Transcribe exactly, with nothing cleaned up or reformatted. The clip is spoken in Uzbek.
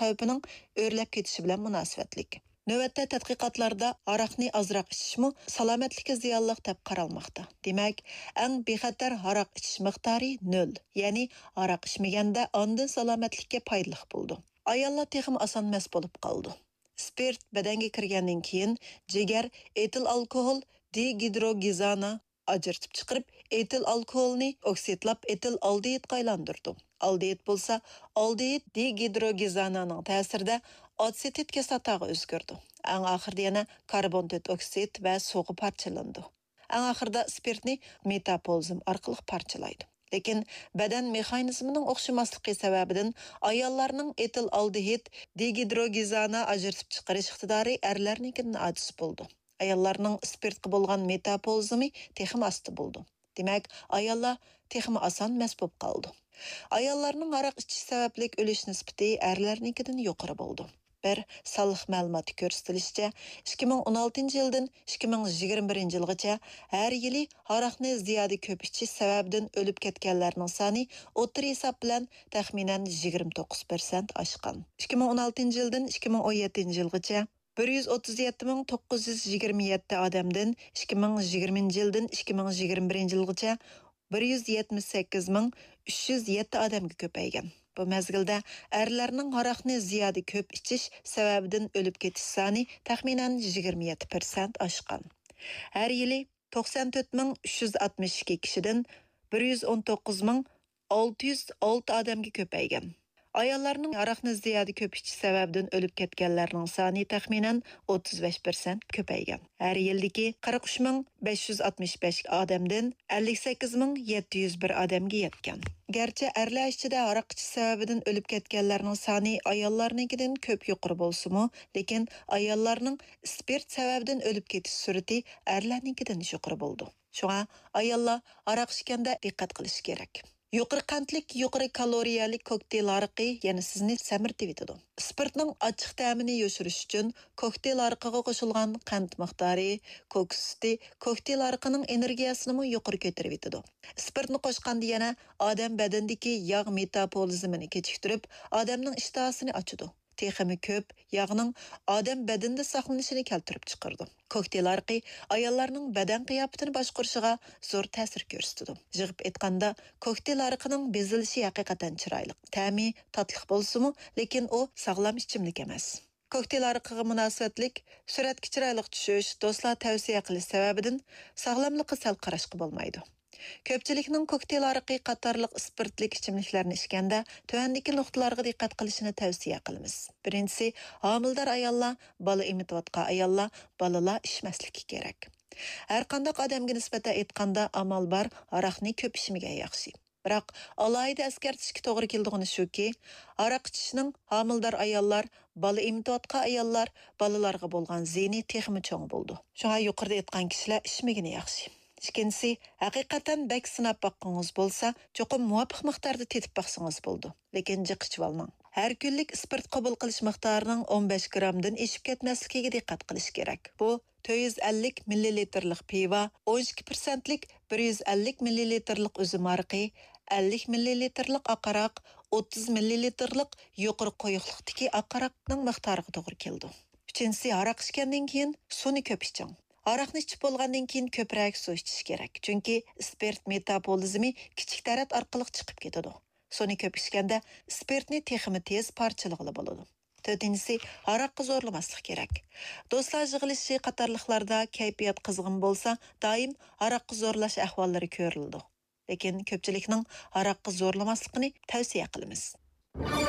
xavfining o'rlab ketishi bilan munosabatlik. Növbətdə tədqiqatlarda araqni azraq içishmi salomatlikka ziyonli deb qaralmoqda. Demak, eng bexatar araq ichish miqdori nol. Ya'ni araq ichmaganda ondan salomatlikka foydali bo'ldi. Ayollar texim oson mas bo'lib qoldi. Spirt badanga kirgandan keyin jigar etil alkohol dehidrogezani ajratib chiqarib, etil alkoholni oksidlab etil aldehidga aylantirdi. Aldehid bo'lsa, aldehid dehidrogezanining ta'sirida atsetit kislotaga o'zgardi. Eng oxirida yana karbon to'rt oksid va sug'i parchalandi. Eng oxirida spirtni metabolizm orqali parchalaydi. Lekin badan mexanizmining o'xshamasligi sababidan ayollarning etil aldehid dehidrogezani ajratib chiqarish iqtidori erlarnikidan ojiz bo'ldi. Ayollarning spirtga bo'lgan metabolizmi texim asti bo'ldi. Demak, ayollar texim oson mas bo'lib qoldi. Ayollarning araq ichish sababli o'lish nisbati erlarnikidan yuqori bo'ldi. Bir sonliq ma'lumot ko'rsatilishicha, ikki ming o'n oltinchi yildan ikki ming yigirma birinchi yilgacha har yili araqni ziyoda ko'p ichish sababidan o'lib ketganlarning soni o'rta hisob bilan taxminan yigirma to'qqiz foiz oshgan. ikki ming o'n oltinchi yildan ikki ming o'n yettinchi yilgacha bir yuz o'ttiz yetti ming to'qqiz yuz yigirma yetti odamdan ikki ming yigirmanchi yildan ikki ming yigirma birinchi yilgacha bir yuz yetmish sakkiz ming uch yuz yetti odamga ko'paygan. Bu mezgilda erlarning araqni ziyoda ko'p ichish sababidan o'lib ketish soni taxminan yigirma yetti foiz oshgan. Har yili to'qson to'rt ming uch yuz oltmish ikki kishidan bir yuz o'n to'qqiz ming olti yuz olti odamga ko'paygan. Ayollarning araqni ziyoda ko'p ichish sababidan o'lib ketganlarning soni taxminan o'ttiz besh foiz ko'paygan. Har yildagi qirq uch ming besh yuz oltmish besh odamdan ellik sakkiz ming yetti yuz bir odamga yetgan. Garchi erlar ichida araq ichish sababidan o'lib ketganlarning soni ayollarnikidan ko'p yuqori bo'lsa-mu, lekin ayollarning spirt sababidan o'lib ketish surati erlarnikidan yuqori bo'ldi. Shunga ayollar araq ichganda diqqat qilish kerak. Yuqori qandlik, yuqori kaloriyalik kokteyl araqi yana sizni samirtib etadi. Spirtning ochiq ta'mini yoshirish uchun kokteyl araqiga qo'shilgan qand miqdori, koksiti kokteyl araqining energiyasini yuqori ko'tarib etadi. Spirtni qo'shganda yana odam badanidagi yog' metabolizmini kechiktirib, odamning ishtahasini ochadi. Texmi ko'p yog'ning odam badanida saqlanishini keltirib chiqardi. Kokteyl araqi ayollarning badan qiyofatini boshqarishiga zo'r ta'sir ko'rsatdi. Yig'ib aytganda, kokteyl araqining bezilishi haqiqatan chiroyli. Ta'mi tatliq bo'lsa-mu, lekin u sog'lom ichimlik emas. Kokteyl araqiga munosabatlik suratga chiroyli tushish, do'stlar tavsiya qilish sababidan sog'lomlikqa sal qarashqa bo'lmaydi. Ko'pchilikning kokteyl araqi qatorliq spirtlik ichimliklarni ichganda tuvandagi nuqtalarga diqqat qilishini tavsiya qilamiz. Birinchisi, homildor ayollar, bola emitayotgan ayollar, bolalar ichmasligi kerak. Har qanday odamga nisbatan aytganda amal bor, araqni ko'p ichmagan yaxshi. Biroq alohida eskartishga to'g'ri keldigani shuki, araq ichishning homildor ayollar, bola emitayotgan ayollar, bolalarga bo'lgan ziyni texmi cho'ng bo'ldi. Shunga yuqorida aytgan kishilar ichmagani yaxshi. Ikkinchisi, haqiqatan bak sinab baqqangiz bo'lsa, cho'qim muvofiq miqdorda tetib baqsangiz bo'ldi. Lekin jiqichib olmang. Har kunlik spirt qabul qilish miqdorining o'n besh grammdan eshib ketmasligiga diqqat qilish kerak. Bu to'rt yuz ellik millilitrlik pivo, o'n ikki foizlik bir yuz ellik millilitrlik uzum araqi, ellik millilitrlik oqaroq, o'ttiz millilitrlik yuqori qo'yiqlikdagi oqaroqning miqdoriga to'g'ri keldi. Uchinchisi, araq ichgandan keyin suvni ko'p iching. Araqni ichib bo'lgandan keyin ko'proq suv ichish kerak. Chunki spirt metabolizmi kichik tarat orqali chiqib ketadi. Suvni ko'p ichganda spirtni texmi tez parchalag'ili bo'ladi. To'rtinchisi, araqqa zo'rlamaslik kerak. Do'stlar yig'ilishi qatorliqlarda kayfiyat qizg'in bo'lsa, doim araqqa zo'rlash ahvollari ko'rildi. Lekin ko'pchilikning araqqa zo'rlamasligini tavsiya qilamiz.